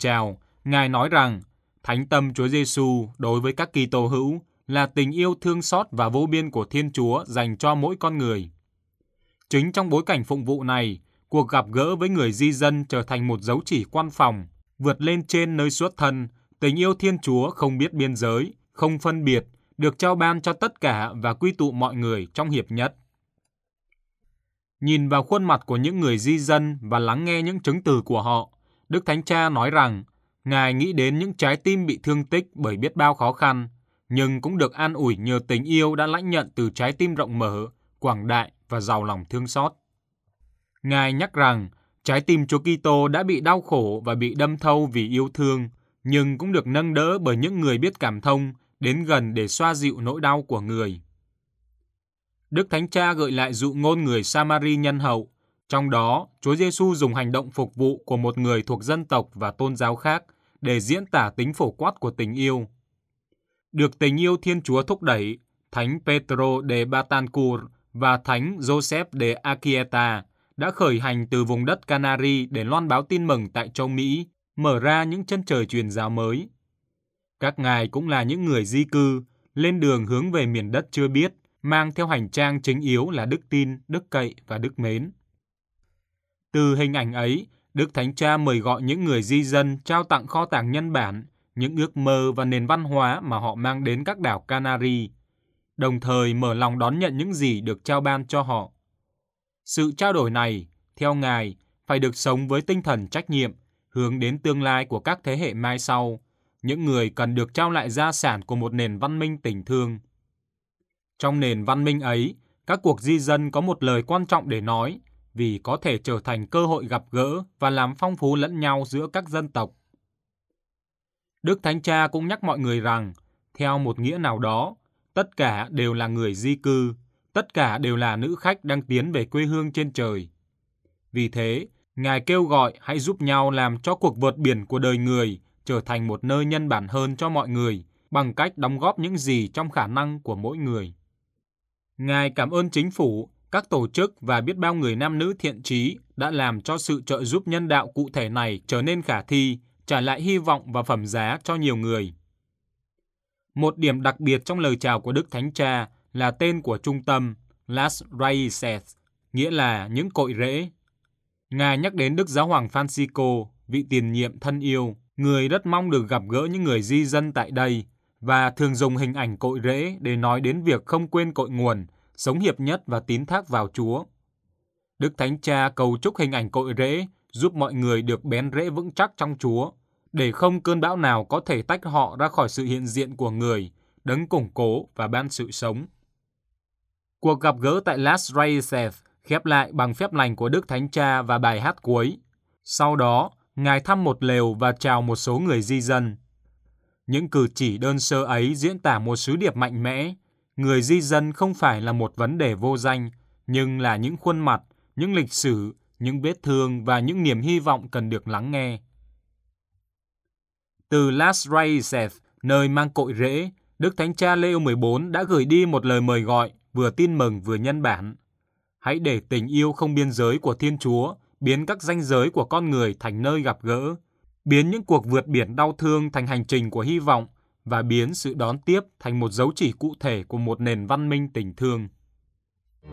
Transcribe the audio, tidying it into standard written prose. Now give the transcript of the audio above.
chào, Ngài nói rằng thánh tâm Chúa Giêsu đối với các Kitô hữu là tình yêu thương xót và vô biên của Thiên Chúa dành cho mỗi con người. Chính trong bối cảnh phụng vụ này, cuộc gặp gỡ với người di dân trở thành một dấu chỉ quan phòng, vượt lên trên nơi xuất thân, tình yêu Thiên Chúa không biết biên giới, không phân biệt, được trao ban cho tất cả và quy tụ mọi người trong hiệp nhất. Nhìn vào khuôn mặt của những người di dân và lắng nghe những chứng từ của họ, Đức Thánh Cha nói rằng Ngài nghĩ đến những trái tim bị thương tích bởi biết bao khó khăn, nhưng cũng được an ủi nhờ tình yêu đã lãnh nhận từ trái tim rộng mở, quảng đại và giàu lòng thương xót. Ngài nhắc rằng trái tim Chúa Kitô đã bị đau khổ và bị đâm thâu vì yêu thương, nhưng cũng được nâng đỡ bởi những người biết cảm thông, đến gần để xoa dịu nỗi đau của người. Đức Thánh Cha gợi lại dụ ngôn người Samari nhân hậu, trong đó Chúa Giêsu dùng hành động phục vụ của một người thuộc dân tộc và tôn giáo khác để diễn tả tính phổ quát của tình yêu. Được tình yêu Thiên Chúa thúc đẩy, Thánh Pedro de Betancur và Thánh Joseph de Aquieta đã khởi hành từ vùng đất Canary để loan báo tin mừng tại châu Mỹ, mở ra những chân trời truyền giáo mới. Các ngài cũng là những người di cư, lên đường hướng về miền đất chưa biết, mang theo hành trang chính yếu là đức tin, đức cậy và đức mến. Từ hình ảnh ấy, Đức Thánh Cha mời gọi những người di dân trao tặng kho tàng nhân bản, những ước mơ và nền văn hóa mà họ mang đến các đảo Canary, đồng thời mở lòng đón nhận những gì được trao ban cho họ. Sự trao đổi này, theo Ngài, phải được sống với tinh thần trách nhiệm, hướng đến tương lai của các thế hệ mai sau, những người cần được trao lại gia sản của một nền văn minh tình thương. Trong nền văn minh ấy, các cuộc di dân có một lời quan trọng để nói, vì có thể trở thành cơ hội gặp gỡ và làm phong phú lẫn nhau giữa các dân tộc. Đức Thánh Cha cũng nhắc mọi người rằng, theo một nghĩa nào đó, tất cả đều là người di cư, tất cả đều là nữ khách đang tiến về quê hương trên trời. Vì thế, Ngài kêu gọi hãy giúp nhau làm cho cuộc vượt biển của đời người trở thành một nơi nhân bản hơn cho mọi người, bằng cách đóng góp những gì trong khả năng của mỗi người. Ngài cảm ơn chính phủ, các tổ chức và biết bao người nam nữ thiện chí đã làm cho sự trợ giúp nhân đạo cụ thể này trở nên khả thi, trả lại hy vọng và phẩm giá cho nhiều người. Một điểm đặc biệt trong lời chào của Đức Thánh Cha là tên của trung tâm, Las Raíces, nghĩa là những cội rễ. Ngài nhắc đến Đức Giáo hoàng Francisco, vị tiền nhiệm thân yêu, người rất mong được gặp gỡ những người di dân tại đây, và thường dùng hình ảnh cội rễ để nói đến việc không quên cội nguồn, sống hiệp nhất và tín thác vào Chúa. Đức Thánh Cha cầu chúc hình ảnh cội rễ giúp mọi người được bén rễ vững chắc trong Chúa, để không cơn bão nào có thể tách họ ra khỏi sự hiện diện của người, đấng củng cố và ban sự sống. Cuộc gặp gỡ tại Las Raíces khép lại bằng phép lành của Đức Thánh Cha và bài hát cuối. Sau đó, Ngài thăm một lều và chào một số người di dân. Những cử chỉ đơn sơ ấy diễn tả một sứ điệp mạnh mẽ. Người di dân không phải là một vấn đề vô danh, nhưng là những khuôn mặt, những lịch sử, những vết thương và những niềm hy vọng cần được lắng nghe. Từ Las Raíces, nơi mang cội rễ, Đức Thánh Cha Leo 14 đã gửi đi một lời mời gọi, vừa tin mừng vừa nhân bản. Hãy để tình yêu không biên giới của Thiên Chúa biến các ranh giới của con người thành nơi gặp gỡ, biến những cuộc vượt biển đau thương thành hành trình của hy vọng và biến sự đón tiếp thành một dấu chỉ cụ thể của một nền văn minh tình thương.